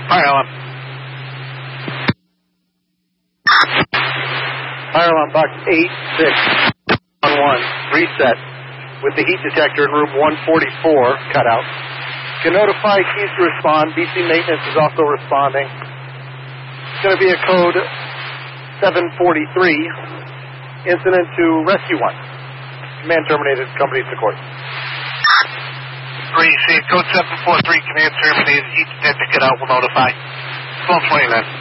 Fire alarm. Fire alarm box 8611, reset, with the heat detector in room 144 cut out. You can notify Keys to respond. BC Maintenance is also responding. It's going to be a code 743, incident to rescue 1. Command terminated, company to court. Receive code 743, command terminated, heat detector cut out, will notify. 1229.